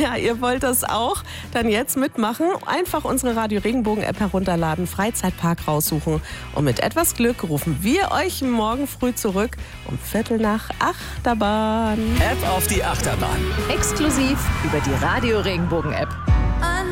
Ja, ihr wollt das auch? Dann jetzt mitmachen. Einfach unsere Radio Regenbogen-App herunterladen, Freizeitpark raussuchen. Und mit etwas Glück rufen wir euch morgen früh zurück um 7:45 Achterbahn. App auf die Achterbahn. Exklusiv über die Radio Regenbogen-App.